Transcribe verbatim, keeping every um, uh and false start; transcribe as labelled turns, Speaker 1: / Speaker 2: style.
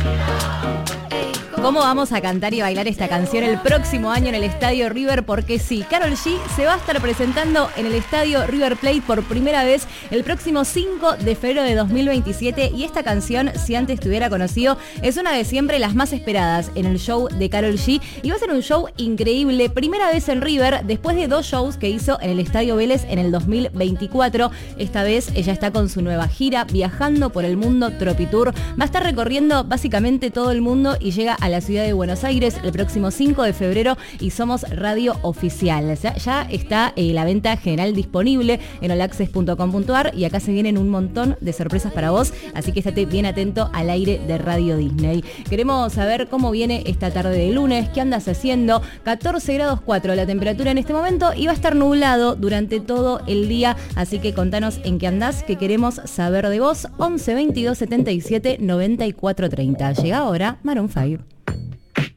Speaker 1: ¿Cómo vamos a cantar y bailar esta canción el próximo año en el Estadio River? Porque sí, Karol G se va a estar presentando en el Estadio River Plate por primera vez el próximo cinco de febrero de dos mil veintisiete y esta canción, si antes te hubiera conocido, es una de siempre las más esperadas en el show de Karol G y va a ser un show increíble, primera vez en River después de dos shows que hizo en el Estadio Vélez en el dos mil veinticuatro. Esta vez ella está con su nueva gira, viajando por el mundo Tropitour, va a estar recorriendo básicamente todo el mundo y llega a la ciudad de Buenos Aires el próximo cinco de febrero y somos radio oficial. Ya, ya está eh, la venta general disponible en all access punto com punto a r y acá se vienen un montón de sorpresas para vos, así que estate bien atento al aire de Radio Disney. Queremos saber cómo viene esta tarde de lunes, qué andas haciendo. catorce grados cuatro la temperatura en este momento y va a estar nublado durante todo el día, así que contanos en qué andás, que queremos saber de vos. Once veintidós setenta y siete noventa y cuatro treinta. Llega ahora Maroon cinco.